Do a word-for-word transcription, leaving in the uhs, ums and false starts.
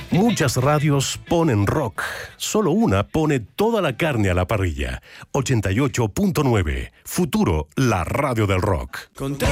Muchas radios ponen rock, solo una pone toda la carne a la parrilla. ochenta y ocho punto nueve, Futuro, la radio del rock.